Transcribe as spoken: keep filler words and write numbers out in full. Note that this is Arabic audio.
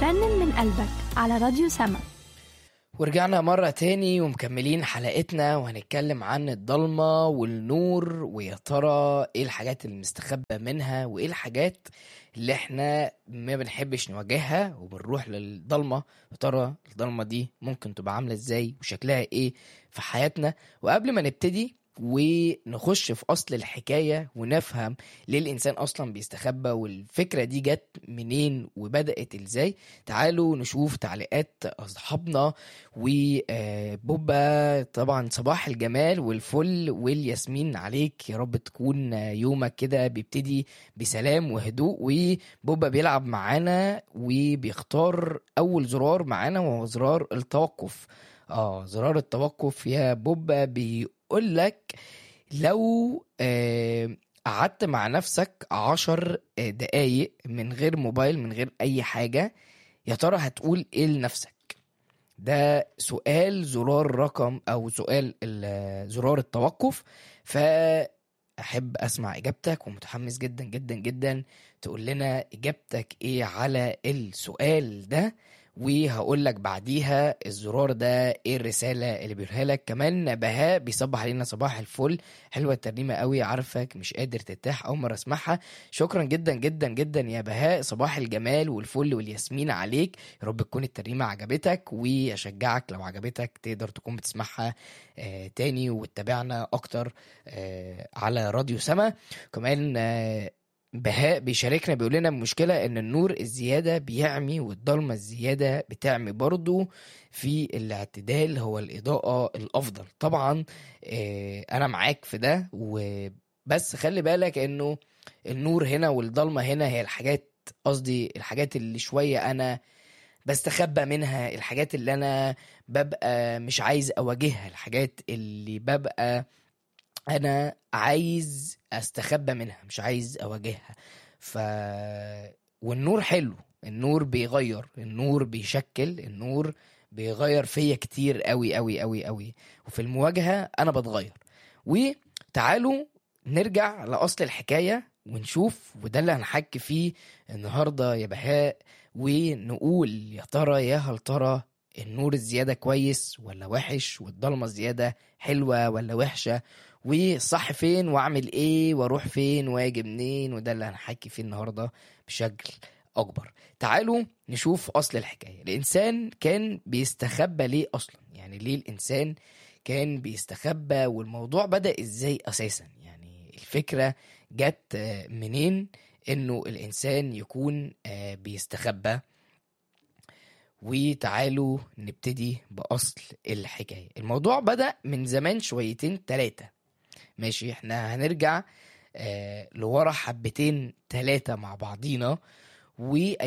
رنن من قلبك على راديو سما. ورجعنا مرة تاني ومكملين حلقتنا وهنتكلم عن الضلمة والنور، ويا ترى ايه الحاجات اللي مستخبى منها وايه الحاجات اللي احنا ما بنحبش نواجهها وبنروح للضلمة. يا ترى الضلمة دي ممكن تبقى عاملة ازاي وشكلها ايه في حياتنا؟ وقبل ما نبتدي ونخش في أصل الحكاية ونفهم ليه الإنسان أصلا بيستخبى والفكرة دي جت منين وبدأت إزاي، تعالوا نشوف تعليقات أصحابنا. وبوبا طبعا صباح الجمال والفل والياسمين عليك، يا رب تكون يومك كده بيبتدي بسلام وهدوء. وبوبا بيلعب معانا وبيختار أول زرار معانا وهو زرار التوقف. اه زرار التوقف يا بوبا بيقول لك لو آه، قعدت مع نفسك عشر آه، دقايق من غير موبايل من غير اي حاجة، يا ترى هتقول ايه لنفسك؟ ده سؤال زرار رقم او سؤال ال- زرار التوقف. فأحب اسمع اجابتك ومتحمس جدا جدا جدا تقول لنا اجابتك ايه على السؤال ده، وهقول لك بعديها الزرار ده ايه الرسالة اللي بيقولها لك. كمان بهاء بيصبح علينا صباح الفل، حلوة الترنيمة قوي، عارفك مش قادر ترتاح، اول مرة اسمعها. شكرا جدا جدا جدا يا بهاء، صباح الجمال والفل والياسمين عليك، يا رب تكون الترنيمة عجبتك، واشجعك لو عجبتك تقدر تكون بتسمعها آه تاني وتتابعنا اكتر آه على راديو سما. كمان آه بهاء بيشاركنا بيقول لنا المشكلة ان النور الزيادة بيعمي والضلمة الزيادة بتعمي برضو، في الاعتدال هو الإضاءة الأفضل. طبعا آه أنا معاك في ده، وبس خلي بالك انه النور هنا والضلمة هنا هي الحاجات، قصدي الحاجات اللي شوية أنا بستخبى منها، الحاجات اللي أنا ببقى مش عايز أواجهها، الحاجات اللي ببقى انا عايز استخبى منها مش عايز اواجهها. ف والنور حلو، النور بيغير، النور بيشكل، النور بيغير فيا كتير قوي قوي قوي قوي، وفي المواجهة انا بتغير. وتعالوا نرجع لأصل الحكاية ونشوف، وده اللي هنحكي فيه النهاردة يا بهاء، ونقول يا ترى يا هل ترى النور الزيادة كويس ولا وحش، والضلمة الزيادة حلوة ولا وحشة، وصح فين واعمل ايه واروح فين واجي منين. وده اللي هنحكي فيه النهاردة بشكل اكبر. تعالوا نشوف اصل الحكاية. الانسان كان بيستخبى ليه اصلا؟ يعني ليه الانسان كان بيستخبى، والموضوع بدأ ازاي اساسا؟ يعني الفكرة جت آه، منين انه الانسان يكون آه، بيستخبى؟ وتعالوا نبتدي بأصل الحكاية. الموضوع بدأ من زمان شويتين تلاتة، ماشي؟ احنا هنرجع آه لورا حبتين تلاتة مع بعضينا. و